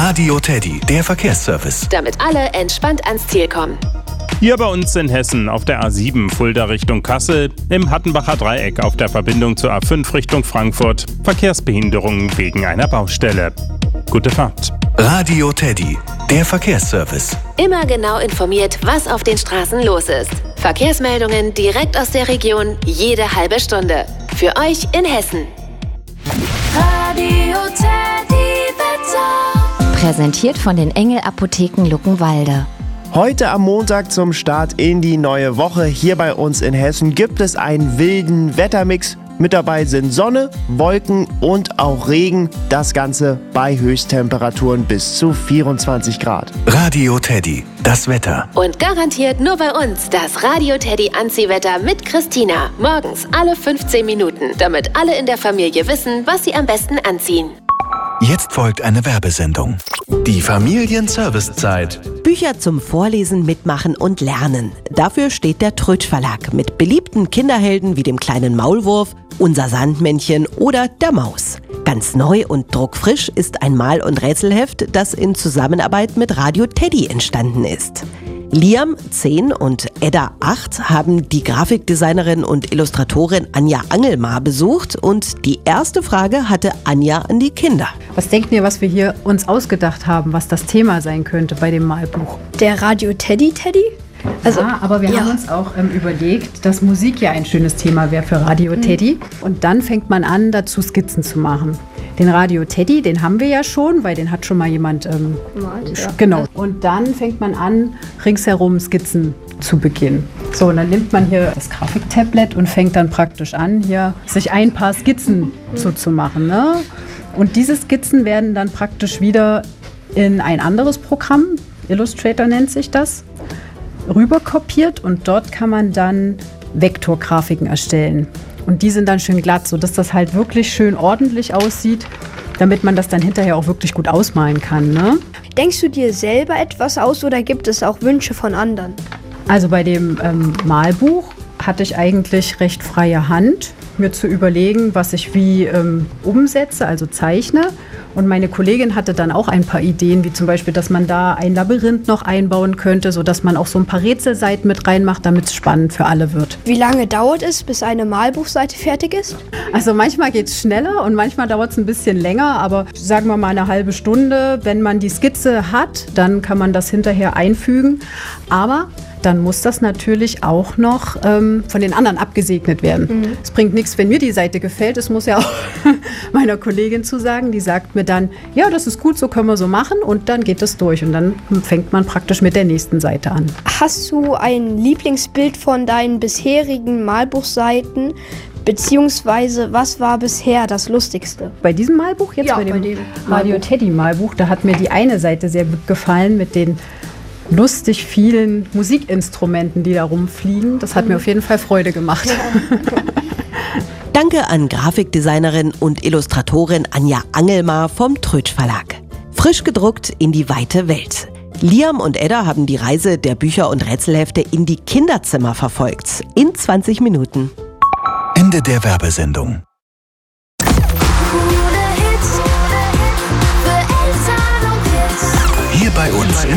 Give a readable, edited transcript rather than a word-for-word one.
Radio Teddy, der Verkehrsservice. Damit alle entspannt ans Ziel kommen. Hier bei uns in Hessen auf der A7 Fulda Richtung Kassel, im Hattenbacher Dreieck auf der Verbindung zur A5 Richtung Frankfurt, Verkehrsbehinderungen wegen einer Baustelle. Gute Fahrt. Radio Teddy, der Verkehrsservice. Immer genau informiert, was auf den Straßen los ist. Verkehrsmeldungen direkt aus der Region, jede halbe Stunde. Für euch in Hessen. Radio Teddy Wetter. Präsentiert von den Engel Apotheken Luckenwalde. Heute am Montag zum Start in die neue Woche hier bei uns in Hessen gibt es einen wilden Wettermix. Mit dabei sind Sonne, Wolken und auch Regen. Das Ganze bei Höchsttemperaturen bis zu 24 Grad. Radio Teddy, das Wetter. Und garantiert nur bei uns das Radio Teddy Anziehwetter mit Christina. Morgens alle 15 Minuten, damit alle in der Familie wissen, was sie am besten anziehen. Jetzt folgt eine Werbesendung. Die Familienservicezeit. Bücher zum Vorlesen, Mitmachen und Lernen. Dafür steht der Trötsch Verlag mit beliebten Kinderhelden wie dem kleinen Maulwurf, Unser Sandmännchen oder der Maus. Ganz neu und druckfrisch ist ein Mal- und Rätselheft, das in Zusammenarbeit mit Radio Teddy entstanden ist. Liam, 10 und Edda, 8, haben die Grafikdesignerin und Illustratorin Anja Angelmar besucht und die erste Frage hatte Anja an die Kinder. Was denkt ihr, was wir hier uns ausgedacht haben, was das Thema sein könnte bei dem Malbuch? Der Radio Teddy? Also, ja, aber wir haben uns auch überlegt, dass Musik ja ein schönes Thema wäre für Radio Teddy. Und dann fängt man an, dazu Skizzen zu machen. Den Radio Teddy, den haben wir ja schon, weil den hat schon mal jemand genau. Und dann fängt man an, ringsherum Skizzen zu beginnen. So, und dann nimmt man hier das Grafiktablet und fängt dann praktisch an, hier sich ein paar Skizzen zuzumachen. Ne? Und diese Skizzen werden dann praktisch wieder in ein anderes Programm, Illustrator nennt sich das, rüberkopiert und dort kann man dann Vektorgrafiken erstellen. Und die sind dann schön glatt, sodass das halt wirklich schön ordentlich aussieht, damit man das dann hinterher auch wirklich gut ausmalen kann. Ne? Denkst du dir selber etwas aus oder gibt es auch Wünsche von anderen? Also bei dem Malbuch hatte ich eigentlich recht freie Hand, mir zu überlegen, was ich wie umsetze, also zeichne. Und meine Kollegin hatte dann auch ein paar Ideen, wie zum Beispiel, dass man da ein Labyrinth noch einbauen könnte, sodass man auch so ein paar Rätselseiten mit reinmacht, damit es spannend für alle wird. Wie lange dauert es, bis eine Malbuchseite fertig ist? Also manchmal geht es schneller und manchmal dauert es ein bisschen länger, aber sagen wir mal eine halbe Stunde. Wenn man die Skizze hat, dann kann man das hinterher einfügen. Aber dann muss das natürlich auch noch von den anderen abgesegnet werden. Es bringt nichts, wenn mir die Seite gefällt. Es muss ja auch meiner Kollegin zusagen. Die sagt mir dann, ja, das ist gut, so können wir so machen. Und dann geht es durch. Und dann fängt man praktisch mit der nächsten Seite an. Hast du ein Lieblingsbild von deinen bisherigen Malbuchseiten? Beziehungsweise, was war bisher das Lustigste? Bei diesem Malbuch, jetzt bei dem Radio Teddy Malbuch, da hat mir die eine Seite sehr gut gefallen mit den lustig vielen Musikinstrumenten, die da rumfliegen. Das hat mir auf jeden Fall Freude gemacht. Ja. Danke an Grafikdesignerin und Illustratorin Anja Angelmar vom Trötsch Verlag. Frisch gedruckt in die weite Welt. Liam und Edda haben die Reise der Bücher und Rätselhefte in die Kinderzimmer verfolgt. In 20 Minuten. Ende der Werbesendung. Hier bei uns in